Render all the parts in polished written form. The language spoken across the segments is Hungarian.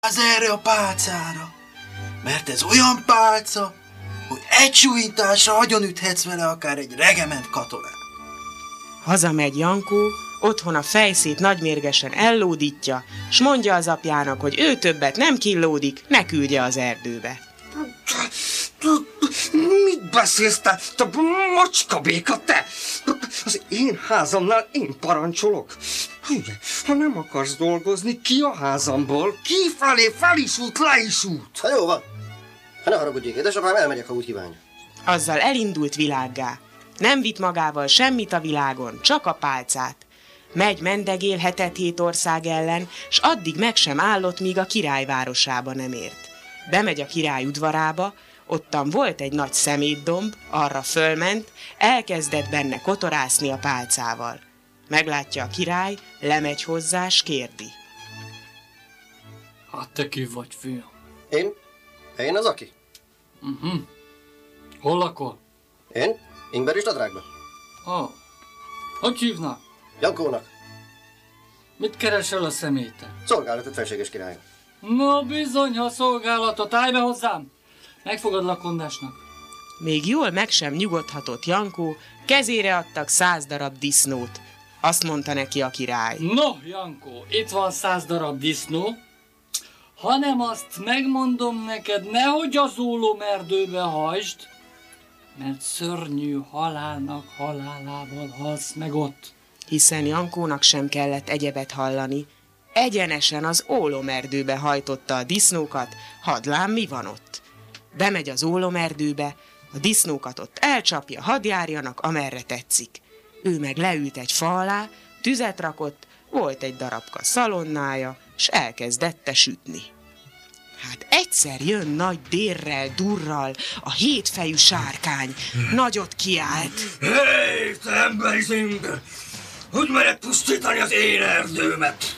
Az erre a pálcára, mert ez olyan pálca, hogy egy súlyintásra agyonüthetsz vele akár egy regement katonát. Hazamegy Jankó, otthon a fejszét nagymérgesen ellódítja, s mondja az apjának, hogy ő többet nem killódik, ne küldje az erdőbe. Mit beszélsz te macskabéka, te? Az én házamnál én parancsolok. Ugye, ha nem akarsz dolgozni, ki a házamból, kifelé fel is út, le is út. Ha jó van. Ha ne haragudjék, édesapám, elmegyek, ha úgy kívánja. Azzal elindult világgá. Nem vitt magával semmit a világon, csak a pálcát. Megy mendegél 7 ország ellen, s addig meg sem állott, míg a király városába nem ért. Bemegy a király udvarába, ottan volt egy nagy szemétdomb, arra fölment, elkezdett benne kotorászni a pálcával. Meglátja a király, lemegy hozzá, s kérdi. Hát te ki vagy, fiam? Én az aki. Hol lakol? Én? Ingverisnadrágban. Hogy hívnak? Jankónak. Mit keresel a szeméten? Szolgálatot, felséges király. No bizony, ha szolgálatot, állj be hozzám! Megfogadlak kondásnak. Még jól meg sem nyugodhatott Jankó, kezére adtak 100 darab disznót. Azt mondta neki a király. No, Jankó, itt van 100 darab disznó, hanem azt megmondom neked, nehogy az ólomerdőbe hajtsd, mert szörnyű halálnak halálával halsz meg ott. Hiszen Jankónak sem kellett egyebet hallani. Egyenesen az ólomerdőbe hajtotta a disznókat, hadd lám, mi van ott. Bemegy az ólomerdőbe, a disznókat ott elcsapja, hadd járjanak, amerre tetszik. Ő meg leült egy fa alá, tüzet rakott, volt egy darabka szalonnája, s elkezdette sütni. Hát egyszer jön nagy dérrel, durral a 7 fejű sárkány, nagyot kiált. Hé, te emberi zimber! Hogy merek pusztítani az én erdőmet?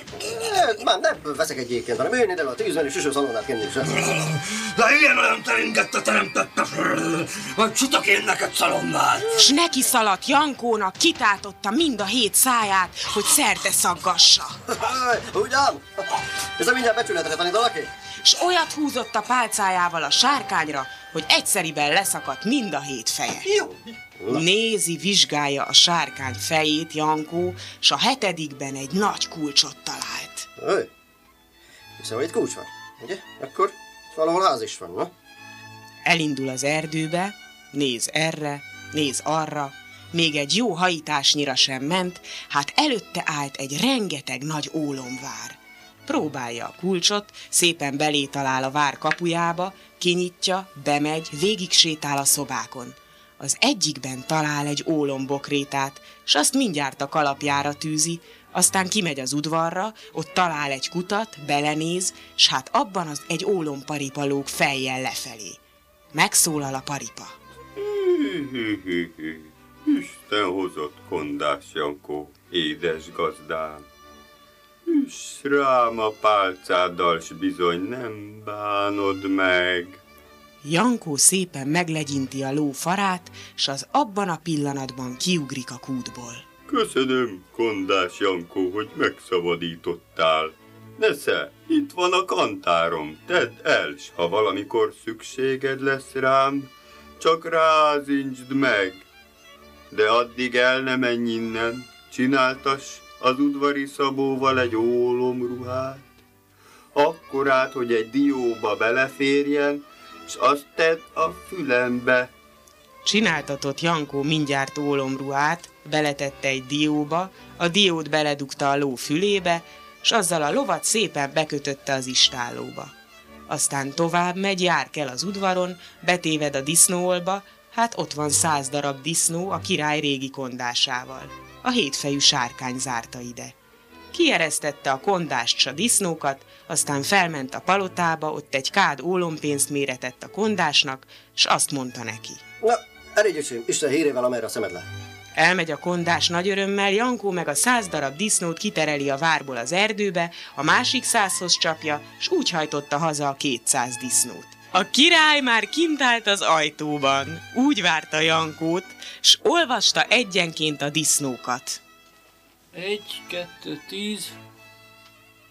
Már nem veszek egy ékent, hanem jöjjön ide a tűzben és süső szalonnát kenni is. De ilyen olyan teringette teremtette, hogy csutak én neked szalonnát. S neki szaladt Jankónak, kitátotta mind a 7 száját, hogy szerte szaggassa. Ugyan? Ez a mindjárt becsületre tanít valaki? S olyat húzott a pálcájával a sárkányra, hogy egyszeriben leszakadt mind a 7 feje. Jó. Nézi, vizsgálja a sárkány fejét Jankó, s a 7. egy nagy kulcsot talált. Hiszem, hogy itt kulcs van, ugye? Akkor valahol ház is van, na? Elindul az erdőbe, néz erre, néz arra, még egy jó hajításnyira sem ment, hát előtte állt egy rengeteg nagy ólomvár. Próbálja a kulcsot, szépen belé talál a vár kapujába, kinyitja, bemegy, végig sétál a szobákon. Az egyikben talál egy ólombokrétát, s azt mindjárt a kalapjára tűzi, aztán kimegy az udvarra, ott talál egy kutat, belenéz, s hát abban az egy ólomparipa lóg fejjel lefelé. Megszólal a paripa. Isten hozott kondás, Jankó, édes gazdám. Üss rám a pálcáddal, s bizony nem bánod meg. Jankó szépen meglegyinti a ló farát, s az abban a pillanatban kiugrik a kútból. Köszönöm, kondás Jankó, hogy megszabadítottál. Nesze, itt van a kantárom, tedd el, s ha valamikor szükséged lesz rám, csak rázincsd meg. De addig el ne menj innen, csináltass az udvari szabóval egy ólomruhát, akkorát, hogy egy dióba beleférjen, s azt tedd a fülembe. Csináltatott Jankó mindjárt ólomruhát, beletette egy dióba, a diót beledugta a ló fülébe, s azzal a lovat szépen bekötötte az istállóba. Aztán tovább megy, jár kell az udvaron, betéved a disznóolba, hát ott van 100 darab disznó a király régi kondásával. A 7 fejű sárkány zárta ide. Kieresztette a kondást s a disznókat, aztán felment a palotába, ott egy kád ólompénzt méretett a kondásnak, s azt mondta neki. Na, elég öcsém, Isten hírével, amerre a szemed lát. Elmegy a kondás nagy örömmel, Jankó meg a 100 darab disznót kitereli a várból az erdőbe, a másik 100-hoz csapja, s úgy hajtotta haza a 200 disznót. A király már kint állt az ajtóban, úgy várta Jankót, s olvasta egyenként a disznókat. 1, 2, 10,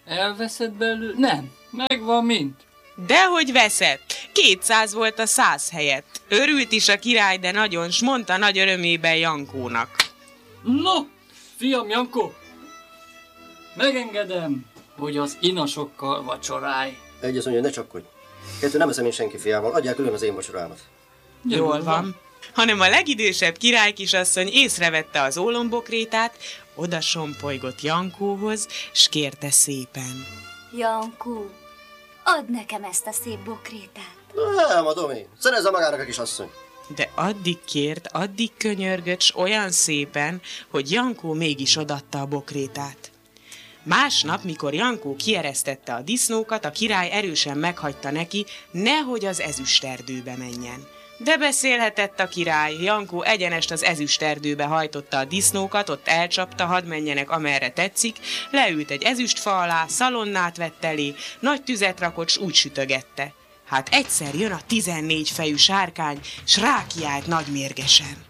Elveszed belőle? Nem, megvan mind. Dehogy veszett! 200 volt a 100 helyett. Örült is a király, de nagyon, s mondta nagy örömében Jankónak. No, fiam Jankó, megengedem, hogy az inasokkal vacsorálj. Egy az mondja, ne csapkodj. Kettő, nem eszem én senki fiával, adják külön az én vacsorámat. Jól van. Hanem a legidősebb királykisasszony észrevette az ólombokrétát, oda sompolygott Jankóhoz, s kérte szépen. Jankó, add nekem ezt a szép bokrétát. Nem adom én. Szerezze magának a kisasszony. De addig kért, addig könyörgött, s olyan szépen, hogy Jankó mégis odatta a bokrétát. Másnap, mikor Jankó kieresztette a disznókat, a király erősen meghagyta neki, nehogy az ezüsterdőbe menjen. De beszélhetett a király, Jankó egyenest az ezüsterdőbe hajtotta a disznókat, ott elcsapta, hadd menjenek amerre tetszik, leült egy ezüstfa alá, szalonnát vett elé, nagy tüzet rakott, s úgy sütögette. Hát egyszer jön a 14 fejű sárkány, s rákiált nagy mérgesen.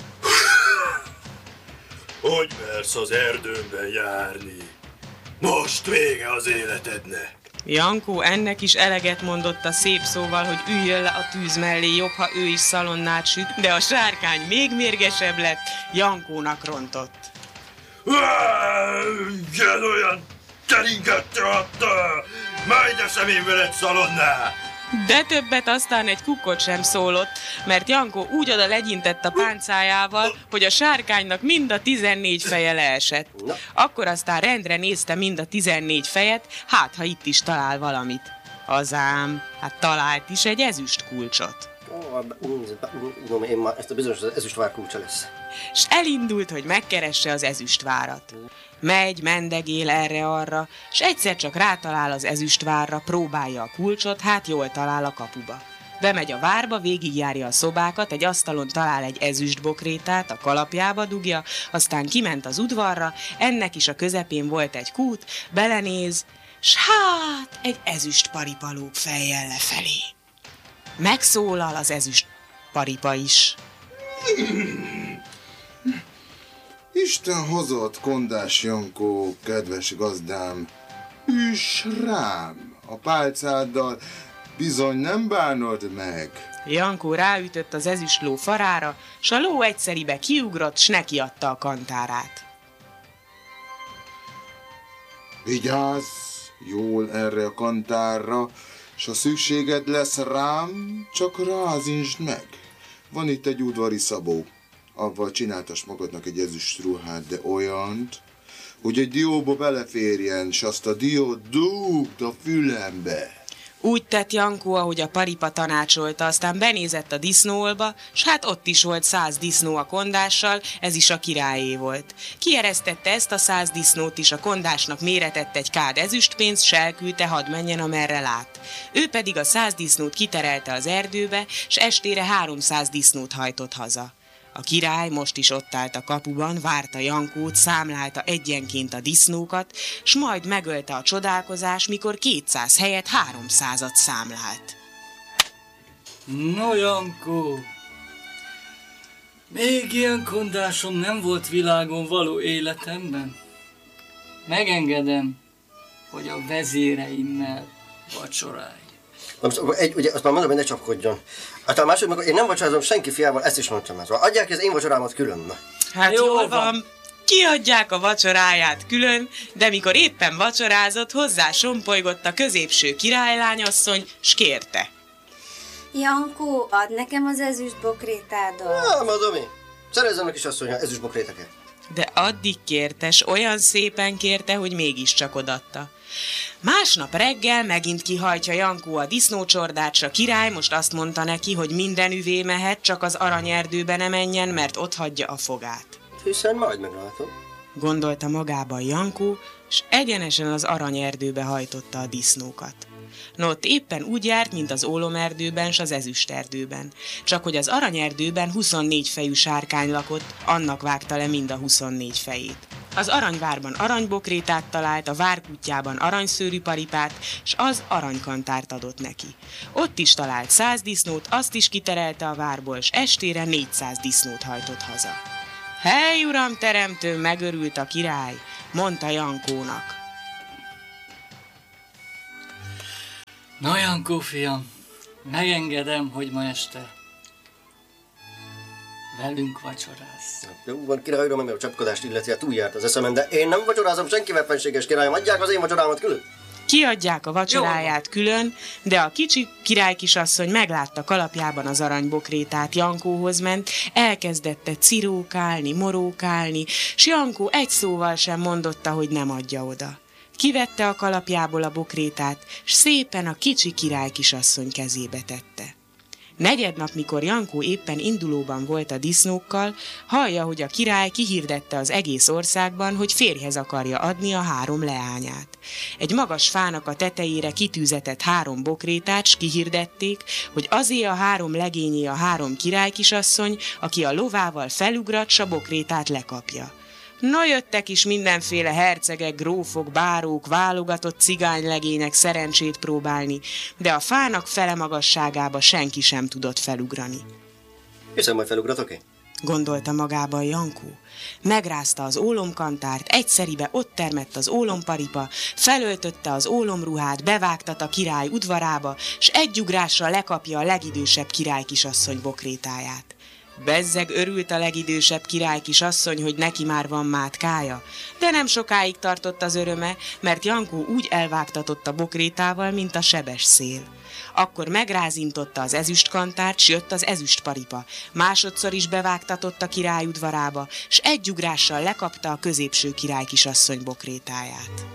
Hogy mersz az erdőben járni? Most vége az életednek. Jankó ennek is eleget mondott a szép szóval, hogy üljön le a tűz mellé, jobb, ha ő is szalonnát süt, de a sárkány még mérgesebb lett, Jankónak rontott. Ilyen olyan teringette adta! Majd eszem én veled szalonnát! De többet aztán egy kukkot sem szólott, mert Jankó úgy oda legyintett a páncájával, hogy a sárkánynak mind a 14 feje leesett. Akkor aztán rendre nézte mind a 14 fejet, hát ha itt is talál valamit. Azám, hát talált is egy ezüst kulcsot. Én már ezt a bizonyos ezüstvár kulcsa lesz. S elindult, hogy megkeresse az ezüstvárat. Megy, mendegél erre-arra, s egyszer csak rátalál az ezüstvárra, próbálja a kulcsot, hát jól talál a kapuba. Bemegy a várba, végigjárja a szobákat, egy asztalon talál egy ezüstbokrétát, a kalapjába dugja, aztán kiment az udvarra, ennek is a közepén volt egy kút, belenéz, s hát egy ezüst paripa lóg fejjel lefelé. Megszólal az ezüst paripa is. Isten hozott, kondás Jankó, kedves gazdám, üss rám, a pálcáddal bizony nem bánod meg. Jankó ráütött az ezüstló farára, s a ló egyszeribe kiugrott, s nekiadta a kantárát. Vigyázz jól erre a kantárra, s ha szükséged lesz rám, csak rázincsd meg. Van itt egy udvari szabó. Avval csináltass magadnak egy ezüst ruhát, de olyant, hogy egy dióba beleférjen, s azt a diót dugd a fülembe. Úgy tett Jankó, ahogy a paripa tanácsolta, aztán benézett a disznóolba, s hát ott is volt 100 disznó a kondással, ez is a királyé volt. Kieresztette ezt a 100 disznót is, a kondásnak méretett egy kád ezüstpénzt, s elküldte, hadd menjen, amerre lát. Ő pedig a 100 disznót kiterelte az erdőbe, s estére 300 disznót hajtott haza. A király most is ott állt a kapuban, várta Jankót, számlálta egyenként a disznókat, s majd megölte a csodálkozás, mikor 200 helyett 300-at számlált. No, Jankó, még ilyen kondásom nem volt világon való életemben. Megengedem, hogy a vezéreimmel vacsorálj. Na most ugye azt már mondom, hogy ne csapkodjon. Hát a második, én nem vacsorázom senki fiával, ezt is mondtam már. Szóval adják ki az én vacsorámat külön. Na. Hát jól van. Kiadják a vacsoráját külön, de mikor éppen vacsorázott, hozzá sompolygott a középső királylányasszony, s kérte. Jankó, add nekem az ezüst bokrétádat. Nem adom én. Szerezzem a kisasszonyra ezüst bokréteket. De addig kérte, s olyan szépen kérte, hogy mégiscsak odatta. Másnap reggel megint kihajtja Jankó a disznócsordát, s a király most azt mondta neki, hogy minden üvé mehet, csak az aranyerdőbe ne menjen, mert ott hagyja a fogát. Hiszen majd meglátom. Gondolta magában Jankó, s egyenesen az aranyerdőbe hajtotta a disznókat. No, ott éppen úgy járt, mint az ólomerdőben s az ezüsterdőben. Csak hogy az aranyerdőben 24 fejű sárkány lakott, annak vágta le mind a 24 fejét. Az aranyvárban aranybokrétát talált, a várkutyában aranyszőrű paripát, s az aranykantárt adott neki. Ott is talált 100 disznót, azt is kiterelte a várból, s estére 400 disznót hajtott haza. Hely, uram teremtő, megörült a király, mondta Jankónak. Na, Jankó, fiam, megengedem, hogy ma este velünk vacsorázz. Jó van, király uram, ami a csapkodást illeti, hát túljárt az eszemen, de én nem vacsorázom senkivel, fenséges királyom, adják az én vacsorámat külön. Kiadják a vacsoráját külön, de a kicsi királykisasszony meglátta kalapjában az aranybokrétát, Jankóhoz ment, elkezdette cirókálni, morókálni, s Jankó egy szóval sem mondotta, hogy nem adja oda. Kivette a kalapjából a bokrétát, s szépen a kicsi királykisasszony kezébe tette. Negyednap, mikor Jankó éppen indulóban volt a disznókkal, hallja, hogy a király kihirdette az egész országban, hogy férjhez akarja adni a 3 leányát. Egy magas fának a tetejére kitűzetett 3 bokrétát, s kihirdették, hogy azé a 3 legényé a 3 királykisasszony, aki a lovával felugrat, s a bokrétát lekapja. No, jöttek is mindenféle hercegek, grófok, bárók, válogatott cigánylegények szerencsét próbálni, de a fának fele magasságába senki sem tudott felugrani. Hiszen majd felugratok-e? Gondolta magában Jankó. Megrázta az ólomkantárt, egyszeribe ott termett az ólomparipa, felöltötte az ólomruhát, bevágtat a király udvarába, s egy ugrásra lekapja a legidősebb királykisasszony bokrétáját. Bezzeg örült a legidősebb királykisasszony, hogy neki már van mátkája, de nem sokáig tartott az öröme, mert Jankó úgy elvágtatott a bokrétával, mint a sebes szél. Akkor megrázintotta az ezüstkantárt, s jött az ezüstparipa. Másodszor is bevágtatott a király udvarába, s egy ugrással lekapta a középső királykisasszony bokrétáját.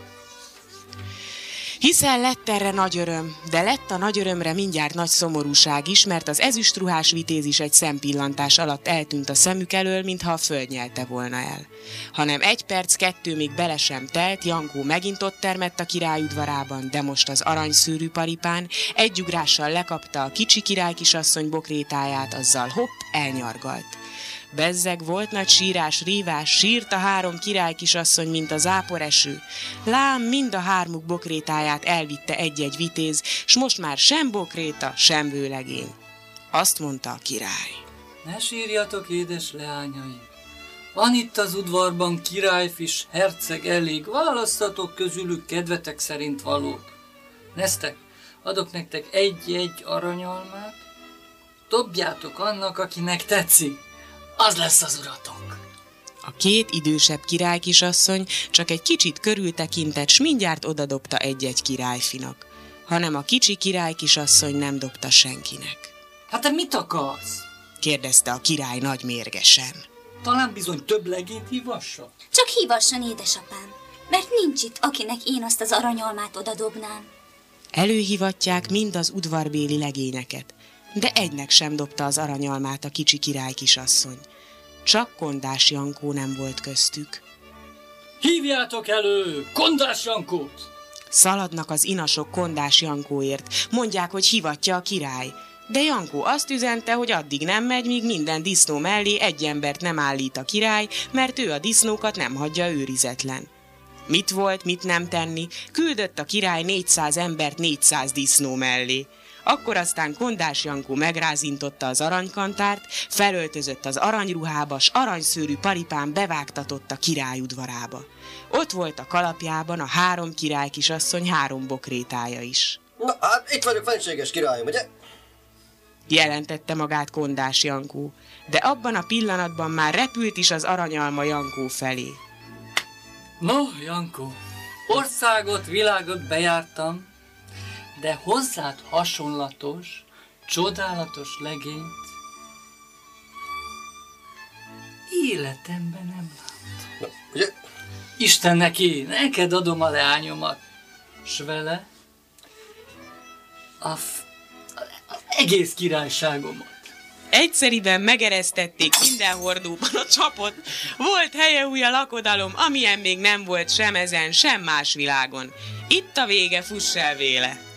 Hiszen lett erre nagy öröm, de lett a nagy örömre mindjárt nagy szomorúság is, mert az ezüstruhás vitéz is egy szempillantás alatt eltűnt a szemük elől, mintha a föld nyelte volna el. Hanem 1 perc, 2 még bele sem telt, Jankó megint ott termett a király udvarában, de most az aranyszőrű paripán egy ugrással lekapta a kicsi királykisasszony bokrétáját, azzal hopp, elnyargalt. Bezzeg volt nagy sírás, rívás, sírt a 3 királykisasszony, mint a záporeső. Lám, mind a 3 bokrétáját elvitte egy-egy vitéz, s most már sem bokréta, sem vőlegény. Azt mondta a király. Ne sírjatok, édes leányaim! Van itt az udvarban királyfis, herceg elég, választatok közülük kedvetek szerint valót. Neztek, adok nektek egy-egy aranyalmát, dobjátok annak, akinek tetszik. Az lesz az uratok. A 2 idősebb királykisasszony csak egy kicsit körültekintett, s mindjárt odadobta egy-egy királyfinak. Hanem a kicsi királykisasszony nem dobta senkinek. Hát te mit akarsz? Kérdezte a király nagy mérgesen. Talán bizony több legényt hívassa? Csak hívasson, édesapám, mert nincs itt, akinek én azt az aranyalmát odadobnám. Előhivatják mind az udvarbéli legényeket, de egynek sem dobta az aranyalmát a kicsi királykisasszony. Csak Kondás Jankó nem volt köztük. Hívjátok elő Kondás Jankót! Szaladnak az inasok Kondás Jankóért, mondják, hogy hivatja a király. De Jankó azt üzente, hogy addig nem megy, míg minden disznó mellé egy embert nem állít a király, mert ő a disznókat nem hagyja őrizetlen. Mit volt, mit nem tenni, küldött a király 400 embert 400 disznó mellé. Akkor aztán Kondás Jankó megrázintotta az aranykantárt, felöltözött az aranyruhába, s aranyszőrű paripán bevágtatott a király udvarába. Ott volt a kalapjában a 3 királykisasszony 3 bokrétája is. Na, hát itt vagyok, fenséges királyom, ugye? Jelentette magát Kondás Jankó, de abban a pillanatban már repült is az aranyalma Jankó felé. No, Jankó, országot, világot bejártam, de hozzád hasonlatos, csodálatos legényt életemben nem láttam. Na, ugye? Isten neki, neked adom a leányomat, s vele az egész királyságomat. Egyszeriben megeresztették minden hordóban a csapot. Volt helyeúja lakodalom, amilyen még nem volt sem ezen, sem más világon. Itt a vége, fuss el véle!